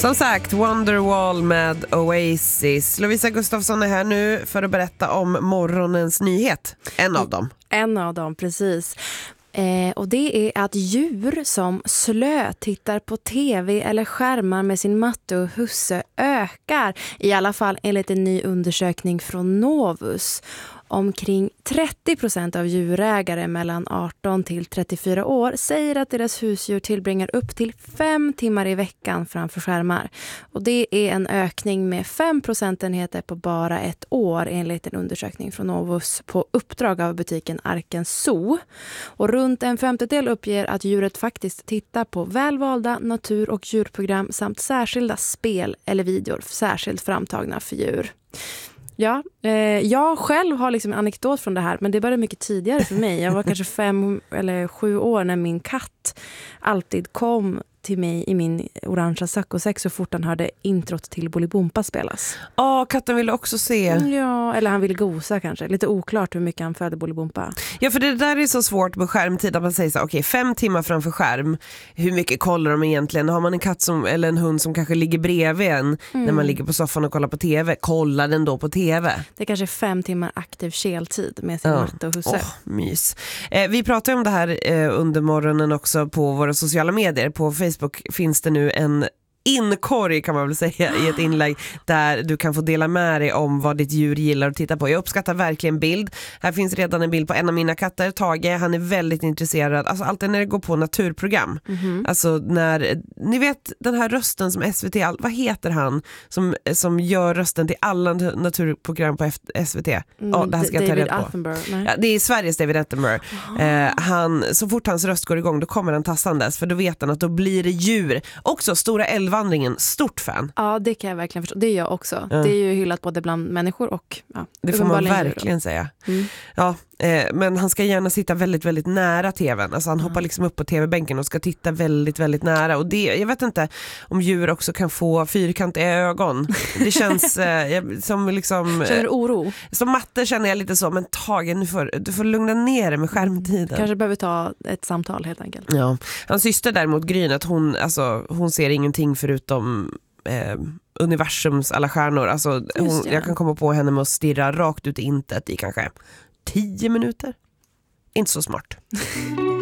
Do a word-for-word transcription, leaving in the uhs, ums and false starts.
Som sagt, Wonderwall med Oasis. Lovisa Gustafsson är här nu för att berätta om morgonens nyhet. En av dem. En av dem, precis. Eh, och det är att djur som slö tittar på tv eller skärmar med sin matte och husse ökar. I alla fall enligt en ny undersökning från Novus. Omkring trettio procent av djurägare mellan arton till trettiofyra år säger att deras husdjur tillbringar upp till fem timmar i veckan framför skärmar. Och det är en ökning med fem procentenheter på bara ett år enligt en undersökning från Novus på uppdrag av butiken Arken Zoo. Och runt en femtedel uppger att djuret faktiskt tittar på välvalda natur- och djurprogram samt särskilda spel eller videor särskilt framtagna för djur. Ja, eh, jag själv har liksom en anekdot från det här, men det började mycket tidigare för mig. Jag var kanske fem eller sju år när min katt alltid kom till mig i min orangea saccosäck så fort han hörde introt till Bolibompa spelas. Ja, oh, katten ville också se. Ja, eller han ville gosa kanske. Lite oklart hur mycket han födde Bolibompa. Ja, för det där är så svårt med skärmtid att man säger så okej, okay, fem timmar framför skärm. Hur mycket kollar de egentligen? Har man en katt som, eller en hund som kanske ligger bredvid en mm. när man ligger på soffan och kollar på tv, kollar den då på tv? Det är kanske fem timmar aktiv keltid med sin ja. matte och husse. Oh, mys. Eh, vi pratar om det här eh, under morgonen också på våra sociala medier. På Facebook finns det nu en inkorg kan man väl säga i ett inlägg där du kan få dela med dig om vad ditt djur gillar att titta på. Jag uppskattar verkligen bild. Här finns redan en bild på en av mina katter, Tage. Han är väldigt intresserad. Alltså alltid när det går på naturprogram. Mm-hmm. Alltså när, ni vet den här rösten som S V T, vad heter han som, som gör rösten till alla naturprogram på S V T? Mm, ja, det här ska jag ta David reda på. Attenborough, nej. Ja, det är Sveriges David Attenborough. Eh, han, så fort hans röst går igång då kommer han tassandes för då vet han att då blir det djur. Också Stora älvvandringen, stort fan. Ja, det kan jag verkligen förstå. Det är jag också. Mm. Det är ju hyllat både bland människor och ja, det får man verkligen säga. Mm. Ja, eh, men han ska gärna sitta väldigt, väldigt nära tvn. Alltså han mm. hoppar liksom upp på tv-bänken och ska titta väldigt, väldigt nära. Och det, jag vet inte om djur också kan få fyrkantiga ögon. Det känns eh, som liksom... Eh, känner oro? Som matte känner jag lite så, men Tage, nu får, du får lugna ner dig med skärmtiden. Kanske behöver ta ett samtal helt enkelt. Ja, hans syster däremot Grynet, hon, alltså, hon ser ingenting förutom eh, universums alla stjärnor. Alltså, hon, jag kan komma på henne med att stirra rakt ut i intet i kanske tio minuter. Inte så smart.